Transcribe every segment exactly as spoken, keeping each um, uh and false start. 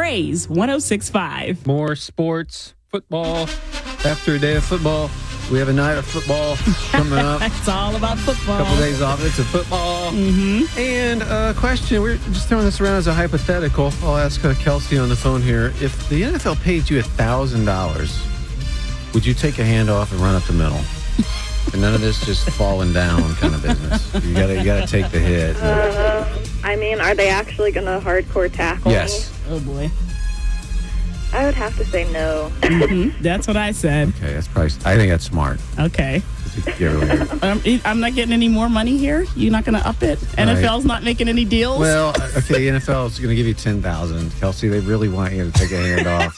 Praise one oh six point five. More sports, football. After a day of football, we have a night of football coming up. It's all about football. A couple days off. It's a football. Mm-hmm. And a question. We're just throwing this around as a hypothetical. I'll ask uh, Kelsey on the phone here. If the N F L paid you one thousand dollars, would you take a handoff and run up the middle? And none of this just falling down kind of business. You gotta, you gotta take the hit. Uh, I mean, are they actually going to hardcore tackle Yes. me? Oh, boy. I would have to say no. Mm-hmm. That's what I said. Okay, that's probably. I think that's smart. Okay. You really- Um, I'm not getting any more money here. You're not going to up it. N F L's not making any deals. Well, okay, the N F L is going to give you ten thousand. Kelsey, they really want you to take a handoff.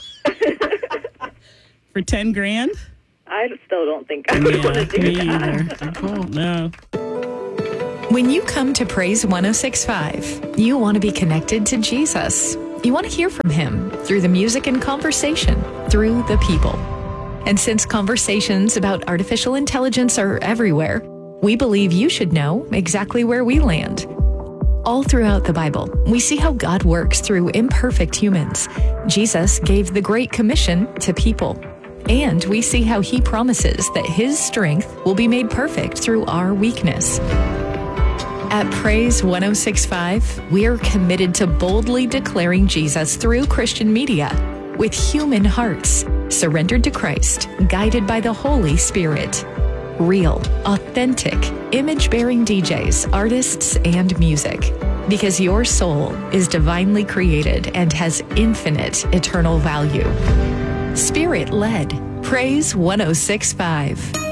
For ten grand? I still don't think I would want to do me that. either. Cool. No. When you come to Praise one oh six point five, you want to be connected to Jesus. You want to hear from him through the music and conversation, through the people. And since conversations about artificial intelligence are everywhere, we believe you should know exactly where we land. All throughout the Bible, we see how God works through imperfect humans. Jesus gave the Great Commission to people. And we see how he promises that his strength will be made perfect through our weakness. At Praise one oh six point five, we are committed to boldly declaring Jesus through Christian media with human hearts, surrendered to Christ, guided by the Holy Spirit. Real, authentic, image-bearing D Js, artists, and music. Because your soul is divinely created and has infinite eternal value. Spirit-led. Praise one oh six point five.